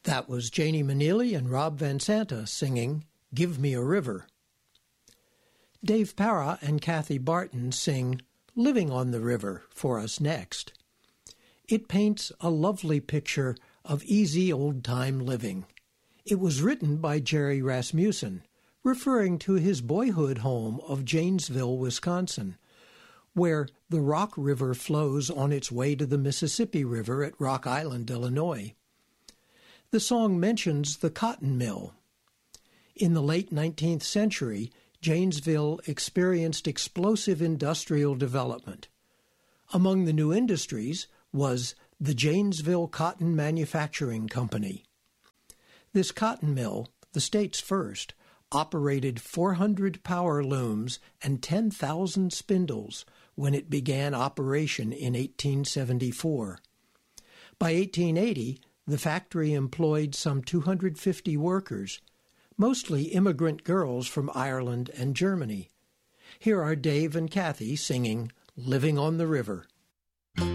That was Janie Maneely and Rob Van Santa singing Give Me a River. Dave Para and Kathy Barton sing Living on the River for us next. It paints a lovely picture of easy old-time living. It was written by Jerry Rasmussen, referring to his boyhood home of Janesville, Wisconsin, where the Rock River flows on its way to the Mississippi River at Rock Island, Illinois. The song mentions the cotton mill. In the late 19th century, Janesville experienced explosive industrial development. Among the new industries was the Janesville Cotton Manufacturing Company. This cotton mill, the state's first, operated 400 power looms and 10,000 spindles when it began operation in 1874. By 1880, the factory employed some 250 workers, mostly immigrant girls from Ireland and Germany. Here are Dave and Kathy singing Living on the River.